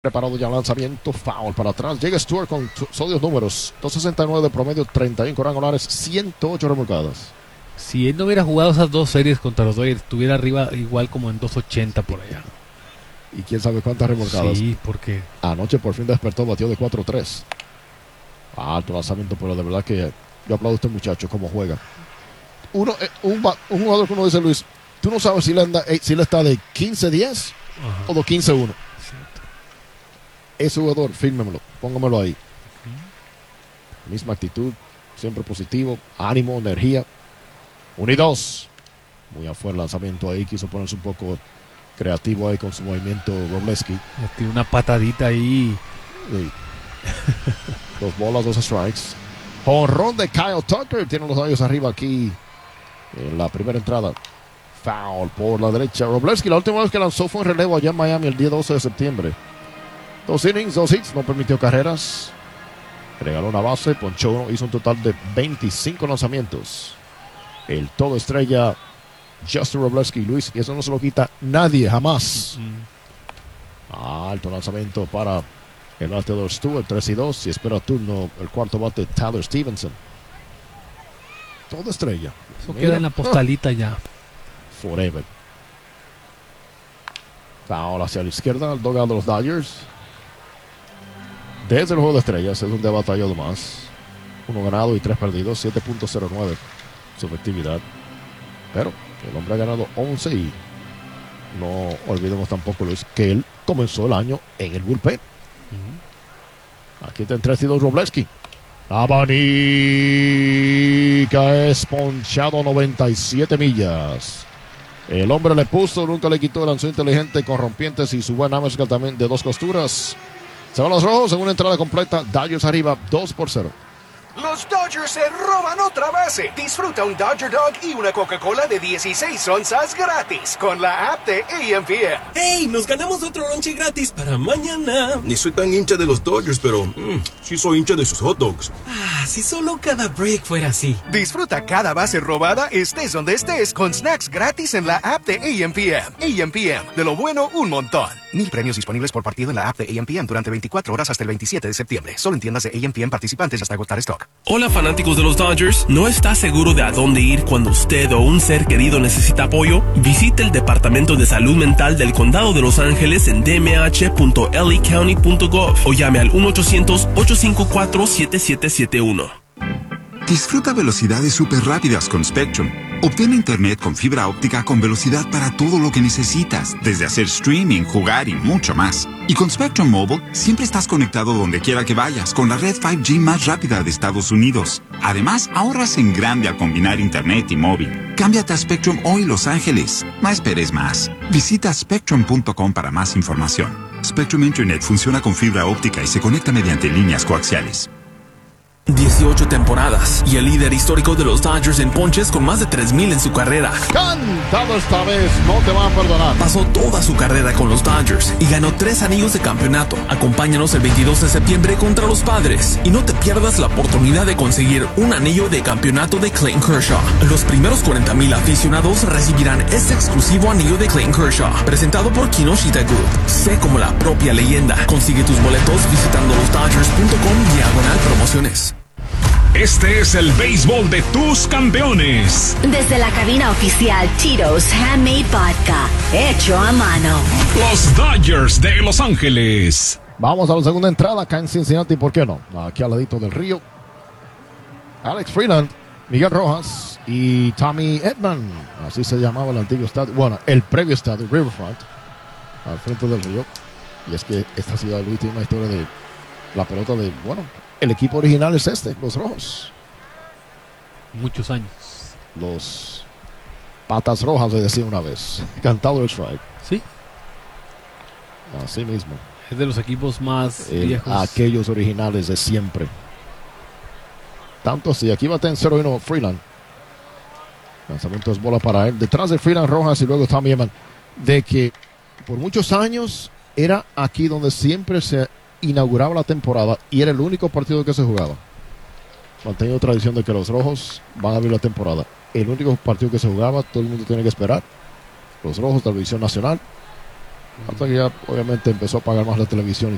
Preparado ya lanzamiento, foul para atrás. Llega Stewart con sólidos números. 269 de promedio, 31 cuadrangulares, 108 remolcadas. Si él no hubiera jugado esas dos series contra los Dodgers, estuviera arriba igual como en 280 por allá. Y quién sabe cuántas remolcadas. Sí, porque anoche por fin despertó, batió de 4-3. Alto lanzamiento, pero de verdad que yo aplaudo a este muchacho como juega. Un jugador que uno dice, Luis, tú no sabes si le está de 15-10 o de 15-1. Ese jugador, fírmemelo, póngamelo ahí. Misma actitud, siempre positivo, ánimo, energía. 1 y 2. Muy afuera el lanzamiento ahí, quiso ponerse un poco creativo ahí con su movimiento Wroblewski. tiene una patadita ahí. Sí. 2 bolas, 2 strikes. Jonrón de Kyle Tucker, tiene los rayos arriba aquí en la primera entrada. Foul por la derecha. Wroblewski, la última vez que lanzó fue en relevo allá en Miami el día 12 de septiembre. 2 innings, 2 hits, no permitió carreras. Regaló una base, ponchó uno, hizo un total de 25 lanzamientos. El todo estrella Justin Wroblewski, Luis, y eso no se lo quita nadie, jamás. Alto lanzamiento para el bateador Stewart, 3 y 2. Y espera turno el cuarto bate Tyler Stevenson. Todo estrella. Eso queda en la postalita ya. Forever. Foul hacia la izquierda, el dogado de los Dodgers. Desde el juego de estrellas es donde ha batallado más. 1 ganado y 3 perdidos, 7.09 su efectividad. Pero el hombre ha ganado 11 y no olvidemos tampoco, Luis, que él comenzó el año en el bullpen. Aquí está en 3 y 2 Wroblewski. Abanica es ponchado 97 millas. El hombre le puso, nunca le quitó, lanzó inteligente con rompientes y su buen Amerscal también de 2 costuras. Se van los rojos en una entrada completa. Dodgers arriba 2-0. Los Dodgers se roban otra base. Disfruta un Dodger Dog y una Coca-Cola de 16 onzas gratis con la app de ESPN. ¡Hey! Nos ganamos otro lonche gratis para mañana. Ni soy tan hincha de los Dodgers, pero sí soy hincha de sus hot dogs. Si solo cada break fuera así. Disfruta cada base robada, estés donde estés, con snacks gratis en la app de ESPN. ESPN, de lo bueno, un montón. 1000 premios disponibles por partido en la app de ESPN durante 24 horas hasta el 27 de septiembre. Solo en tiendas de ESPN participantes hasta agotar stock. Hola fanáticos de los Dodgers, ¿no está seguro de a dónde ir cuando usted o un ser querido necesita apoyo? Visite el Departamento de Salud Mental del Condado de Los Ángeles en dmh.lacounty.gov o llame al 1-800-854-7771. Disfruta velocidades súper rápidas con Spectrum. Obtén internet con fibra óptica con velocidad para todo lo que necesitas, desde hacer streaming, jugar y mucho más. Y con Spectrum Mobile, siempre estás conectado donde quiera que vayas, con la red 5G más rápida de Estados Unidos. Además, ahorras en grande al combinar internet y móvil. Cámbiate a Spectrum hoy, Los Ángeles. No esperes más. Visita spectrum.com para más información. Spectrum Internet funciona con fibra óptica y se conecta mediante líneas coaxiales. 18 temporadas y el líder histórico de los Dodgers en ponches con más de 3,000 en su carrera. Cantado esta vez, no te van a perdonar. Pasó toda su carrera con los Dodgers y ganó 3 anillos de campeonato. Acompáñanos el 22 de septiembre contra los Padres y no te pierdas la oportunidad de conseguir un anillo de campeonato de Clayton Kershaw. Los primeros 40,000 aficionados recibirán este exclusivo anillo de Clayton Kershaw, presentado por Kinoshita Group. Sé como la propia leyenda. Consigue tus boletos visitando losdodgers.com/promociones. Este es el béisbol de tus campeones. Desde la cabina oficial Tito's Handmade Vodka, hecho a mano. Los Dodgers de Los Ángeles. Vamos a la segunda entrada acá en Cincinnati, ¿por qué no? Aquí al ladito del río. Alex Freeland, Miguel Rojas y Tommy Edman. Así se llamaba el antiguo estadio. Bueno, el previo estadio, Riverfront, al frente del río. Y es que esta ciudad de Luis tiene una historia de la pelota de, bueno, el equipo original es los rojos. Muchos años. Los patas rojas, le decía una vez. Cantado el strike. Sí. Así mismo. Es de los equipos más viejos. Aquellos originales de siempre. Tanto así. Aquí va en 0-1 Freeland. Lanzamiento es bola para él. Detrás de Freeland, Rojas y luego Tommy Edman. De que por muchos años era aquí donde siempre se inauguraba la temporada y era el único partido que se jugaba. Mantenido tradición de que los rojos van a abrir la temporada. El único partido que se jugaba, todo el mundo tiene que esperar. Los rojos, televisión nacional. Hasta que ya obviamente empezó a pagar más la televisión y